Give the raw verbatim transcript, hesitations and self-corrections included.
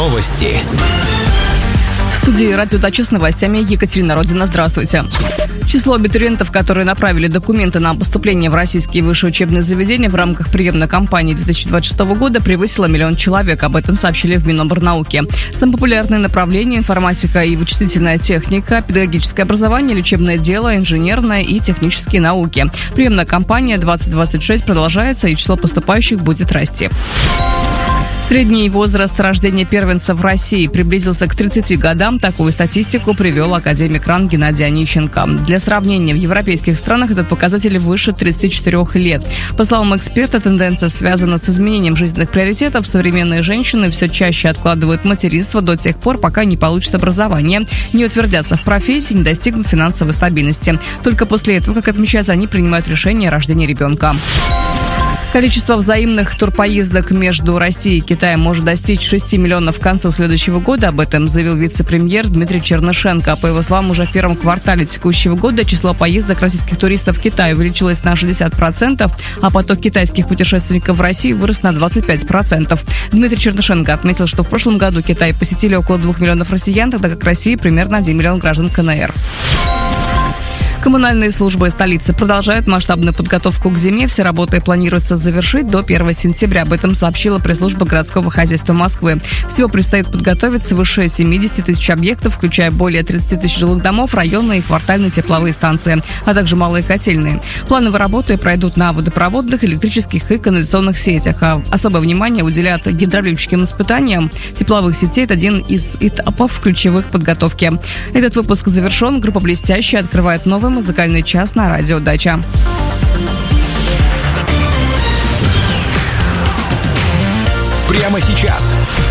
Новости. В студии «Радио Дача» с новостями Екатерина Родина. Здравствуйте. Число абитуриентов, которые направили документы на поступление в российские высшие учебные заведения в рамках приемной кампании две тысячи двадцать шестого года превысило миллион человек. Об этом сообщили в Миноборнауки. Самые популярные направления – информатика и вычислительная техника, педагогическое образование, лечебное дело, инженерное и технические науки. Приемная кампания двадцать двадцать шесть продолжается, и число поступающих будет расти. Средний возраст рождения первенца в России приблизился к тридцати годам. Такую статистику привел академик РАН Геннадий Онищенко. Для сравнения, в европейских странах этот показатель выше тридцати четырёх лет. По словам эксперта, тенденция связана с изменением жизненных приоритетов. Современные женщины все чаще откладывают материнство до тех пор, пока не получат образование, не утвердятся в профессии, не достигнут финансовой стабильности. Только после этого, как отмечается, они принимают решение о рождении ребенка. Количество взаимных турпоездок между Россией и Китаем может достичь шести миллионов к концу следующего года. Об этом заявил вице-премьер Дмитрий Чернышенко. По его словам, уже в первом квартале текущего года число поездок российских туристов в Китай увеличилось на шестьдесят процентов, а поток китайских путешественников в Россию вырос на двадцать пять процентов. Дмитрий Чернышенко отметил, что в прошлом году Китай посетили около двух миллионов россиян, тогда как Россия примерно один миллион граждан КНР. Коммунальные службы столицы продолжают масштабную подготовку к зиме. Все работы планируется завершить до первого сентября. Об этом сообщила пресс-служба городского хозяйства Москвы. Всего предстоит подготовить свыше семидесяти тысяч объектов, включая более тридцати тысяч жилых домов, районные и квартальные тепловые станции, а также малые котельные. Плановые работы пройдут на водопроводных, электрических и канализационных сетях. А особое внимание уделят гидравлическим испытаниям тепловых сетей. Это один из этапов ключевых подготовки. Этот выпуск завершен. Группа «Блестящая» открывает новый музыкальный час на радио «Дача». Прямо сейчас